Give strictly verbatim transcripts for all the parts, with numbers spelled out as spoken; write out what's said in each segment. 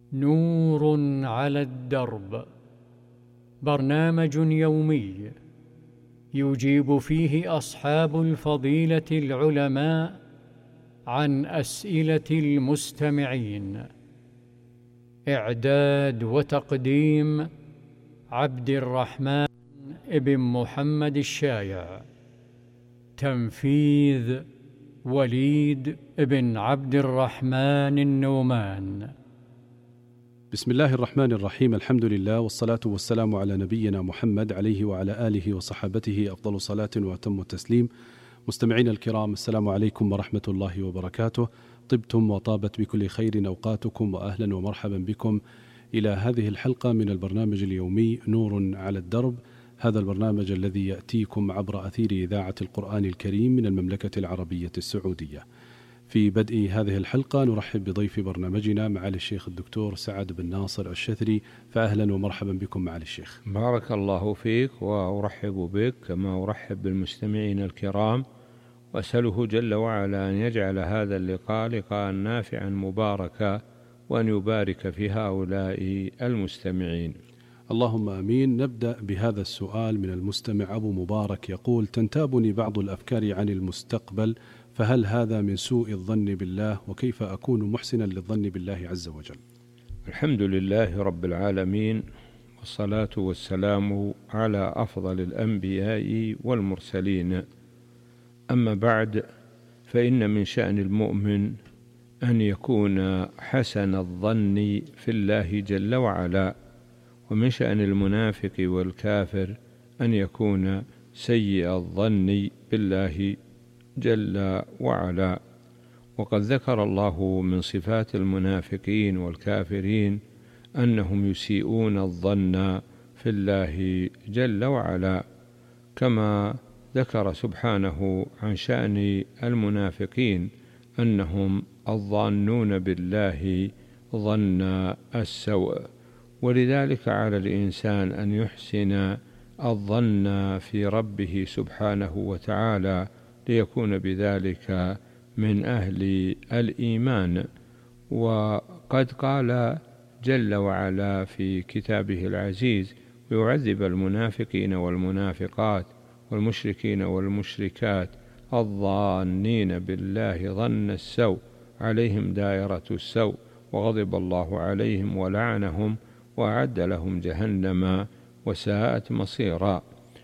نور على الدرب، برنامج يومي يجيب فيه أصحاب الفضيلة العلماء عن أسئلة المستمعين. إعداد وتقديم عبد الرحمن ابن محمد الشايع. تنفيذ وليد بن عبد الرحمن النومان. بسم الله الرحمن الرحيم. الحمد لله والصلاة والسلام على نبينا محمد عليه وعلى آله وصحابته أفضل صلاة وأتم التسليم. مستمعينا الكرام، السلام عليكم ورحمة الله وبركاته. طبتم وطابت بكل خير أوقاتكم، وأهلا ومرحبا بكم إلى هذه الحلقة من البرنامج اليومي نور على الدرب. هذا البرنامج الذي يأتيكم عبر أثير إذاعة القرآن الكريم من المملكة العربية السعودية. في بدء هذه الحلقة نرحب بضيف برنامجنا معالي الشيخ الدكتور سعد بن ناصر الشثري، فأهلا ومرحبا بكم معالي الشيخ. بارك الله فيك، وأرحب بك كما أرحب بالمستمعين الكرام، وأسأله جل وعلا أن يجعل هذا اللقاء لقاء نافعا مباركا، وأن يبارك في هؤلاء المستمعين. اللهم آمين. نبدأ بهذا السؤال من المستمع أبو مبارك، يقول: تنتابني بعض الأفكار عن المستقبل، فهل هذا من سوء الظن بالله؟ وكيف أكون محسنا للظن بالله عز وجل؟ الحمد لله رب العالمين، والصلاة والسلام على أفضل الأنبياء والمرسلين. أما بعد، فإن من شأن المؤمن أن يكون حسن الظن في الله جل وعلا، ومن شأن المنافق والكافر أن يكون سيء الظن بالله جل وعلا. وقد ذكر الله من صفات المنافقين والكافرين أنهم يسيئون الظن في الله جل وعلا، كما ذكر سبحانه عن شأن المنافقين أنهم الظانون بالله ظن السوء. ولذلك على الإنسان أن يحسن الظن في ربه سبحانه وتعالى، ليكون بذلك من أهل الإيمان. وقد قال جل وعلا في كتابه العزيز: ويعذب المنافقين والمنافقات والمشركين والمشركات الظانين بالله ظن السوء عليهم دائرة السوء، وغضب الله عليهم ولعنهم وأعد لهم جهنم وساءت مصيرا.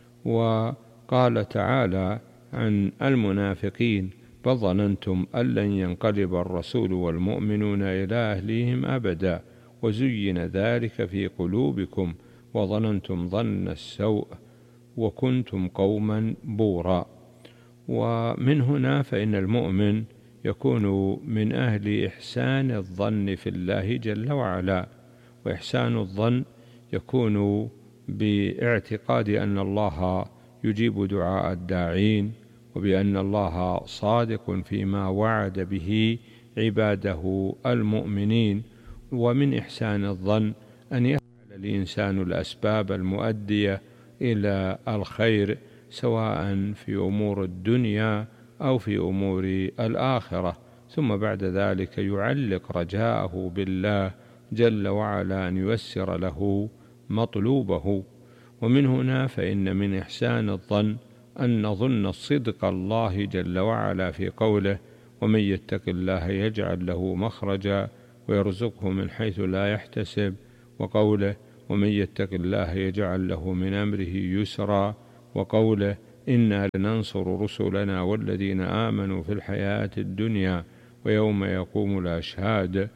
وقال تعالى عن المنافقين: بل ظننتم أن لن ينقلب الرسول والمؤمنون إلى أهليهم أبدا، وزين ذلك في قلوبكم وظننتم ظن السوء وكنتم قوما بورا. ومن هنا فإن المؤمن يكون من أهل إحسان الظن في الله جل وعلا. وإحسان الظن يكون باعتقاد أن الله يجيب دعاء الداعين، وبأن الله صادق فيما وعد به عباده المؤمنين. ومن إحسان الظن أن يفعل الإنسان الأسباب المؤدية إلى الخير، سواء في أمور الدنيا أو في أمور الآخرة، ثم بعد ذلك يعلق رجاءه بالله جل وعلا أن ييسر له مطلوبه. ومن هنا فإن من إحسان الظن أن نظن صدق الله جل وعلا في قوله: ومن يتق الله يجعل له مخرجا ويرزقه من حيث لا يحتسب، وقوله: ومن يتق الله يجعل له من أمره يسرا، وقوله: إنا لننصر رسلنا والذين آمنوا في الحياة الدنيا ويوم يقوم الأشهاد،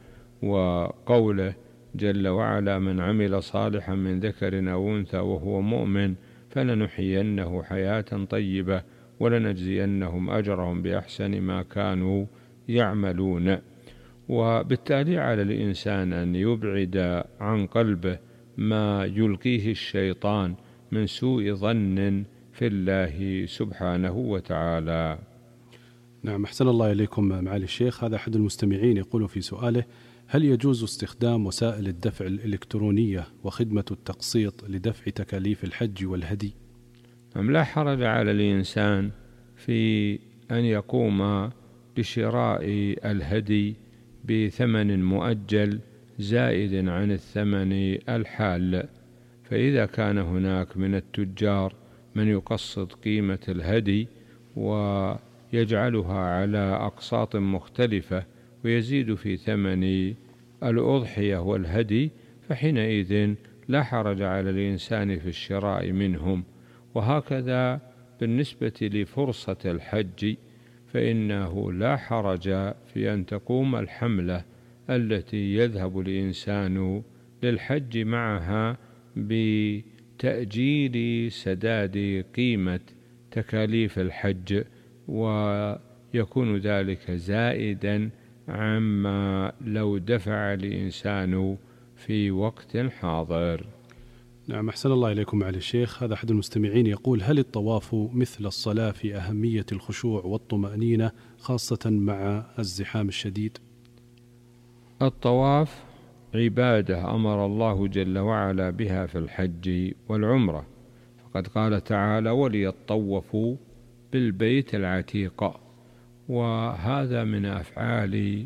وقوله جل وعلا: من عمل صالحا من ذكر أو أنثى وهو مؤمن فلنحيينه حياة طيبة ولنجزينهم أجرهم بأحسن ما كانوا يعملون. وبالتالي على الإنسان أن يبعد عن قلبه ما يلقيه الشيطان من سوء ظن في الله سبحانه وتعالى. نعم، أحسن الله إليكم معالي الشيخ. هذا أحد المستمعين يقول في سؤاله: هل يجوز استخدام وسائل الدفع الإلكترونية وخدمة التقسيط لدفع تكاليف الحج والهدي؟ نعم، لا حرج على الإنسان في أن يقوم بشراء الهدي بثمن مؤجل زائد عن الثمن الحال. فإذا كان هناك من التجار من يقسط قيمة الهدي ويجعلها على أقساط مختلفة ويزيد في ثمن الأضحية والهدي، فحينئذ لا حرج على الإنسان في الشراء منهم. وهكذا بالنسبة لفرصة الحج، فإنه لا حرج في أن تقوم الحملة التي يذهب الإنسان للحج معها بتأجيل سداد قيمة تكاليف الحج، ويكون ذلك زائدا عما لو دفع الإنسان في وقت حاضر. نعم، أحسن الله إليكم معالي الشيخ. هذا أحد المستمعين يقول: هل الطواف مثل الصلاة في أهمية الخشوع والطمأنينة خاصة مع الزحام الشديد؟ الطواف عبادة أمر الله جل وعلا بها في الحج والعمرة، فقد قال تعالى: وليطوفوا بالبيت العتيق، وهذا من أفعال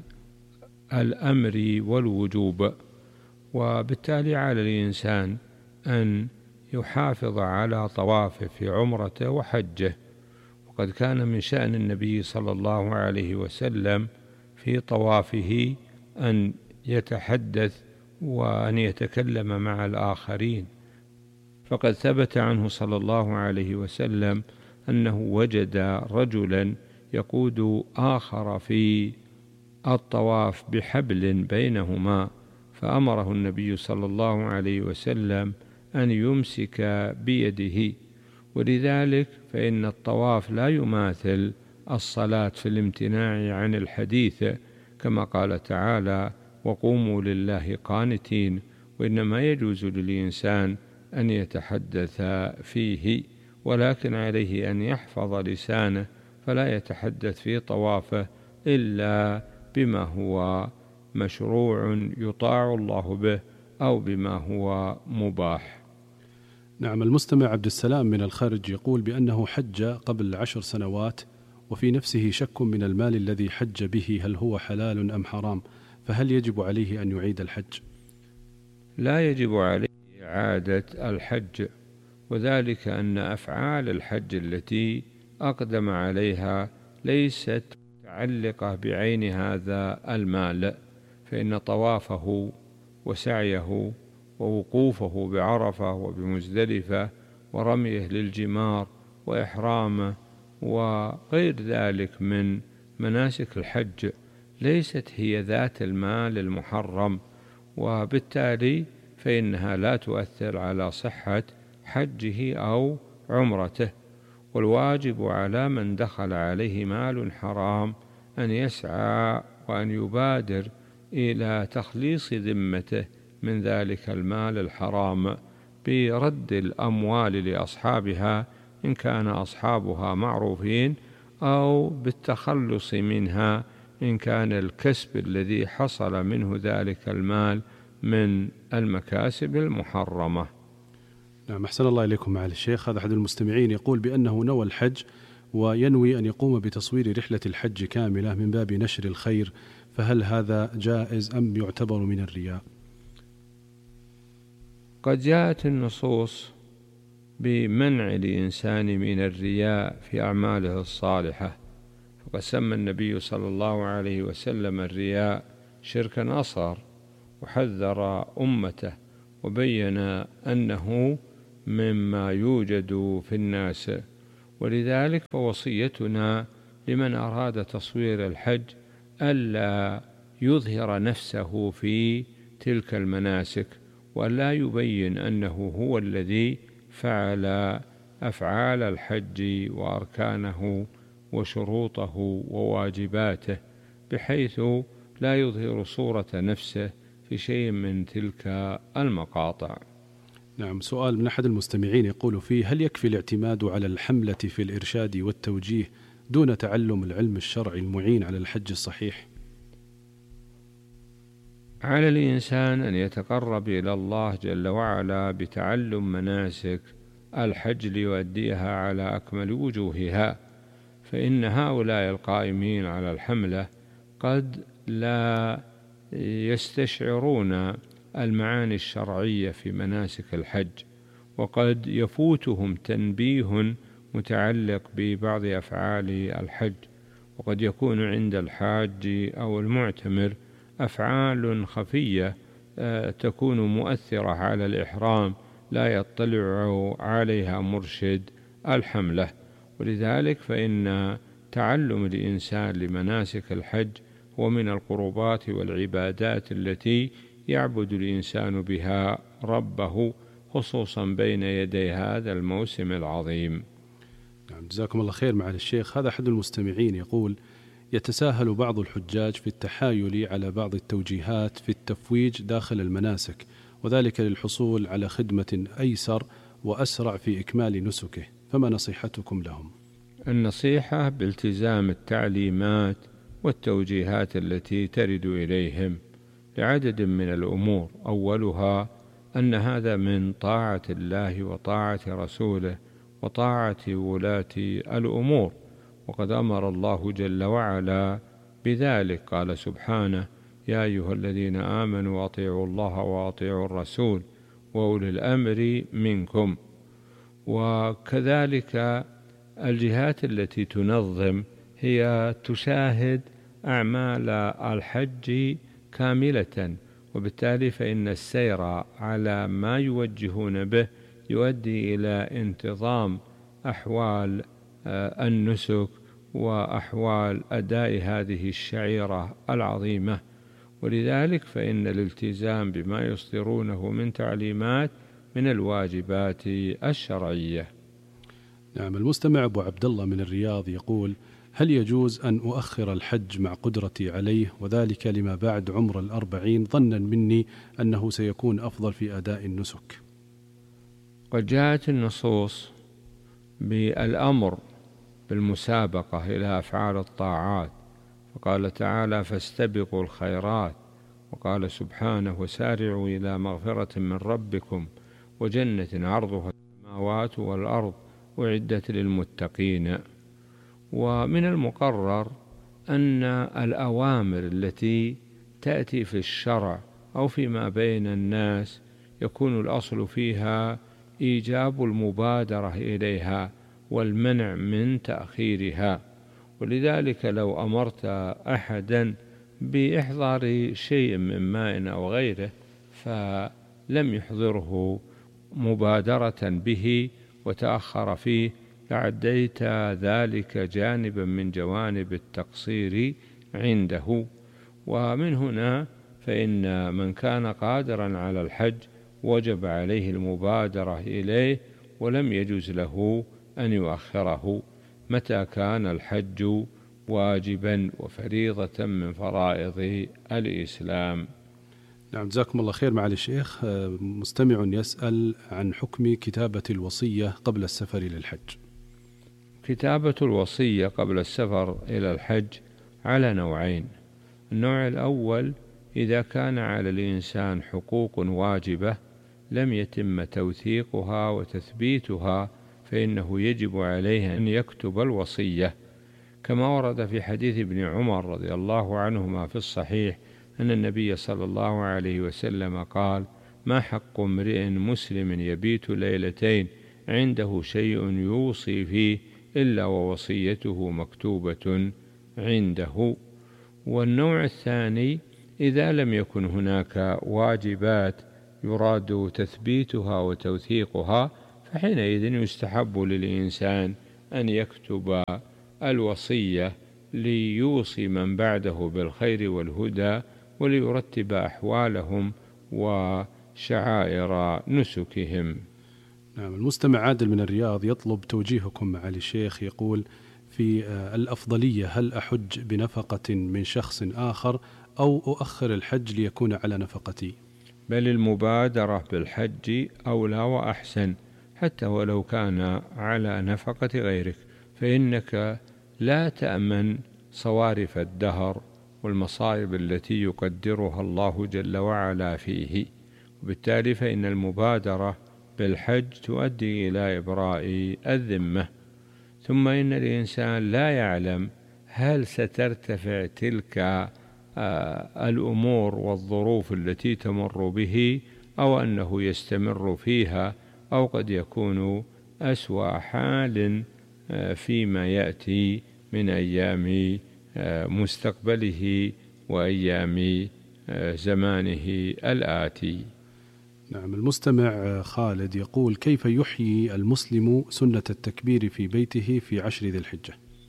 الأمر والوجوب، وبالتالي على الإنسان أن يحافظ على طوافه في عمرته وحجه. وقد كان من شأن النبي صلى الله عليه وسلم في طوافه أن يتحدث وأن يتكلم مع الآخرين، فقد ثبت عنه صلى الله عليه وسلم أنه وجد رجلا يقود آخر في الطواف بحبل بينهما، فأمره النبي صلى الله عليه وسلم أن يمسك بيده. ولذلك فإن الطواف لا يماثل الصلاة في الامتناع عن الحديث، كما قال تعالى: وقوموا لله قانتين، وإنما يجوز للإنسان أن يتحدث فيه، ولكن عليه أن يحفظ لسانه فلا يتحدث في طوافه إلا بما هو مشروع يطاع الله به أو بما هو مباح. نعم، المستمع عبد السلام من الخارج يقول بأنه حج قبل عشر سنوات وفي نفسه شك من المال الذي حج به، هل هو حلال أم حرام؟ فهل يجب عليه أن يعيد الحج؟ لا يجب عليه إعادة الحج، وذلك أن أفعال الحج التي أقدم عليها ليست متعلقة بعين هذا المال، فإن طوافه وسعيه ووقوفه بعرفة وبمزدلفة ورميه للجمار وإحرامه وغير ذلك من مناسك الحج ليست هي ذات المال المحرم، وبالتالي فإنها لا تؤثر على صحة حجه أو عمرته. والواجب على من دخل عليه مال حرام أن يسعى وأن يبادر إلى تخليص ذمته من ذلك المال الحرام برد الأموال لأصحابها إن كان أصحابها معروفين، أو بالتخلص منها إن كان الكسب الذي حصل منه ذلك المال من المكاسب المحرمة. نعم، أحسن الله إليكم معالي الشيخ. هذا أحد المستمعين يقول بأنه نوى الحج وينوي أن يقوم بتصوير رحلة الحج كاملة من باب نشر الخير، فهل هذا جائز أم يعتبر من الرياء؟ قد جاءت النصوص بمنع الإنسان من الرياء في أعماله الصالحة، فقد سمى النبي صلى الله عليه وسلم الرياء شركا أصغر، وحذر أمته وبين أنه مما يوجد في الناس. ولذلك فوصيتنا لمن أراد تصوير الحج ألا يظهر نفسه في تلك المناسك، ولا يبين أنه هو الذي فعل أفعال الحج وأركانه وشروطه وواجباته، بحيث لا يظهر صورة نفسه في شيء من تلك المقاطع. نعم، سؤال من أحد المستمعين يقول فيه: هل يكفي الاعتماد على الحملة في الإرشاد والتوجيه دون تعلم العلم الشرعي المعين على الحج الصحيح؟ على الإنسان أن يتقرب إلى الله جل وعلا بتعلم مناسك الحج ليؤديها على أكمل وجوهها، فإن هؤلاء القائمين على الحملة قد لا يستشعرون المعاني الشرعية في مناسك الحج، وقد يفوتهم تنبيه متعلق ببعض أفعال الحج، وقد يكون عند الحاج أو المعتمر أفعال خفية تكون مؤثرة على الإحرام لا يطلع عليها مرشد الحملة. ولذلك فإن تعلم الإنسان لمناسك الحج هو من القربات والعبادات التي يعبد الإنسان بها ربه، خصوصا بين يدي هذا الموسم العظيم. نعم، جزاكم الله خير معالي الشيخ. هذا أحد المستمعين يقول: يتساهل بعض الحجاج في التحايل على بعض التوجيهات في التفويج داخل المناسك، وذلك للحصول على خدمة أيسر وأسرع في إكمال نسكه، فما نصيحتكم لهم؟ النصيحة بالتزام التعليمات والتوجيهات التي ترد إليهم لعدد من الأمور، أولها أن هذا من طاعة الله وطاعة رسوله وطاعة ولاة الأمور، وقد أمر الله جل وعلا بذلك، قال سبحانه: يا أيها الذين آمنوا أطيعوا الله وأطيعوا الرسول وأولي الأمر منكم. وكذلك الجهات التي تنظم هي تشاهد أعمال الحج كاملة، وبالتالي فإن السير على ما يوجهون به يؤدي إلى انتظام أحوال النسك وأحوال أداء هذه الشعيرة العظيمة. ولذلك فإن الالتزام بما يصدرونه من تعليمات من الواجبات الشرعية. نعم، المستمع أبو عبد الله من الرياض يقول: هل يجوز أن أؤخر الحج مع قدرتي عليه، وذلك لما بعد عمر الأربعين، ظنا مني أنه سيكون أفضل في أداء النسك؟ قد جاءت النصوص بالأمر بالمسابقة إلى أفعال الطاعات، فقال تعالى: فاستبقوا الخيرات، وقال سبحانه: وسارعوا إلى مغفرة من ربكم وجنة عرضها السماوات والأرض أعدت للمتقين. ومن المقرر أن الأوامر التي تأتي في الشرع أو فيما بين الناس يكون الأصل فيها إيجاب المبادرة إليها والمنع من تأخيرها. ولذلك لو أمرت أحدا بإحضار شيء من ماء أو غيره فلم يحضره مبادرة به وتأخر فيه لعديت ذلك جانبا من جوانب التقصير عنده. ومن هنا فإن من كان قادرا على الحج وجب عليه المبادرة إليه، ولم يجوز له أن يؤخره متى كان الحج واجبا وفريضة من فرائض الإسلام. نعم، جزاكم الله خير معالي الشيخ. مستمع يسأل عن حكم كتابة الوصية قبل السفر إلى الحج. كتابة الوصية قبل السفر إلى الحج على نوعين: النوع الأول إذا كان على الإنسان حقوق واجبة لم يتم توثيقها وتثبيتها فإنه يجب عليه أن يكتب الوصية، كما ورد في حديث ابن عمر رضي الله عنهما في الصحيح أن النبي صلى الله عليه وسلم قال: ما حق امرئ مسلم يبيت ليلتين عنده شيء يوصي فيه إلا ووصيته مكتوبة عنده. والنوع الثاني إذا لم يكن هناك واجبات يراد تثبيتها وتوثيقها فحينئذ يستحب للإنسان أن يكتب الوصية ليوصي من بعده بالخير والهدى وليرتب أحوالهم وشعائر نسكهم. نعم، المستمع عادل من الرياض يطلب توجيهكم معالي الشيخ، يقول: في الأفضلية هل أحج بنفقة من شخص آخر أو أؤخر الحج ليكون على نفقتي؟ بل المبادرة بالحج أولى وأحسن حتى ولو كان على نفقة غيرك، فإنك لا تأمن صوارف الدهر والمصائب التي يقدرها الله جل وعلا فيه، وبالتالي فإن المبادرة بالحج تؤدي إلى إبراء الذمة. ثم إن الإنسان لا يعلم هل سترتفع تلك الأمور والظروف التي تمر به، أو أنه يستمر فيها، أو قد يكون أسوأ حال فيما يأتي من أيام مستقبله وأيام زمانه الآتي. نعم. المستمع خالد يقول: كيف يحيي المسلم سنة التكبير في بيته في عشر ذي الحجة؟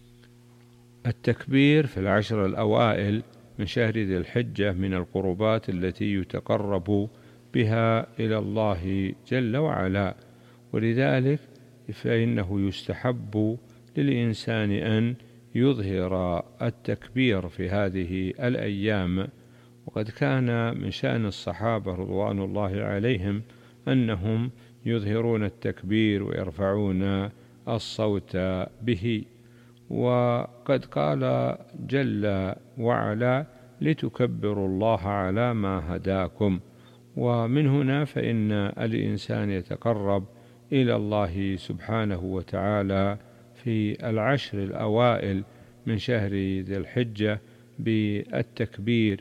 التكبير في العشر الأوائل من شهر ذي الحجة من القربات التي يتقرب بها إلى الله جل وعلا، ولذلك فإنه يستحب للإنسان أن يظهر التكبير في هذه الأيام. وقد كان من شأن الصحابة رضوان الله عليهم أنهم يظهرون التكبير ويرفعون الصوت به. وقد قال جل وعلا: لتكبروا الله على ما هداكم. ومن هنا فإن الإنسان يتقرب إلى الله سبحانه وتعالى في العشر الأوائل من شهر ذي الحجة بالتكبير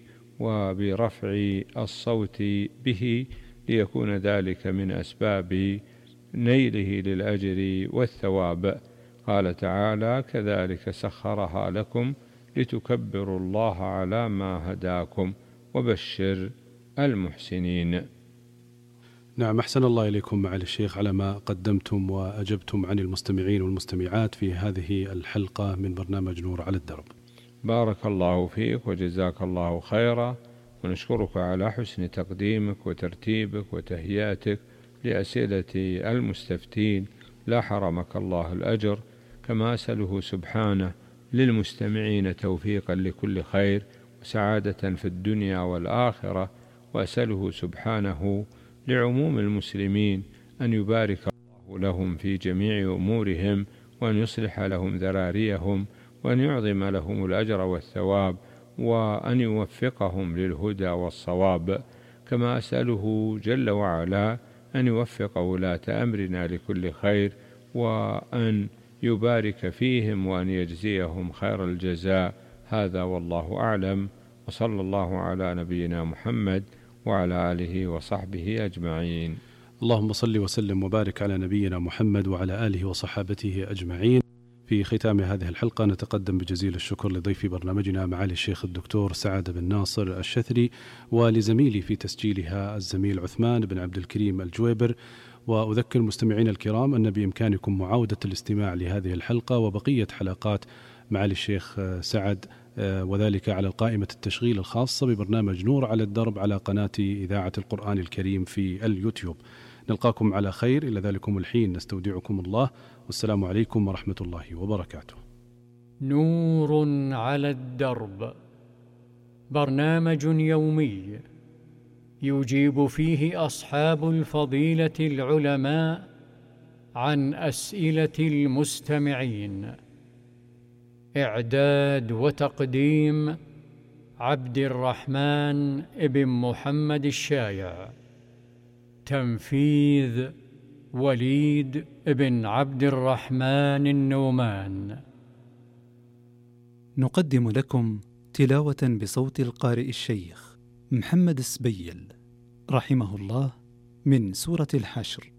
وبرفع الصوت به، ليكون ذلك من أسباب نيله للأجر والثواب. قال تعالى: كذلك سخرها لكم لتكبروا الله على ما هداكم وبشر المحسنين. نعم. أحسن الله إليكم معالي الشيخ على ما قدمتم وأجبتم عن المستمعين والمستمعات في هذه الحلقة من برنامج نور على الدرب. بارك الله فيك وجزاك الله خيرا، ونشكرك على حسن تقديمك وترتيبك وتهيئتك لأسئلة المستفتين، لا حرمك الله الأجر. كما أسأله سبحانه للمستمعين توفيقا لكل خير وسعادة في الدنيا والآخرة، وأسأله سبحانه لعموم المسلمين أن يبارك الله لهم في جميع أمورهم، وأن يصلح لهم ذراريهم، وأن يعظم لهم الأجر والثواب، وأن يوفقهم للهدى والصواب. كما أسأله جل وعلا أن يوفق ولاة أمرنا لكل خير، وأن يبارك فيهم، وأن يجزيهم خير الجزاء. هذا والله أعلم، وصلى الله على نبينا محمد وعلى آله وصحبه أجمعين. اللهم صل وسلم وبارك على نبينا محمد وعلى آله وصحابته أجمعين. في ختام هذه الحلقة نتقدم بجزيل الشكر لضيف برنامجنا معالي الشيخ الدكتور سعد بن ناصر الشثري، ولزميلي في تسجيلها الزميل عثمان بن عبد الكريم الجويبر. وأذكر مستمعين الكرام أن بإمكانكم معاودة الاستماع لهذه الحلقة وبقية حلقات معالي الشيخ سعد، وذلك على القائمة التشغيل الخاصة ببرنامج نور على الدرب على قناة إذاعة القرآن الكريم في اليوتيوب. نلقاكم على خير، إلى ذلكم الحين نستودعكم الله، والسلام عليكم ورحمة الله وبركاته. نور على الدرب، برنامج يومي يجيب فيه أصحاب الفضيلة العلماء عن أسئلة المستمعين. إعداد وتقديم عبد الرحمن ابن محمد الشايع. تنفيذ وليد ابن عبد الرحمن النومان. نقدم لكم تلاوة بصوت القارئ الشيخ محمد السبيل رحمه الله من سورة الحشر.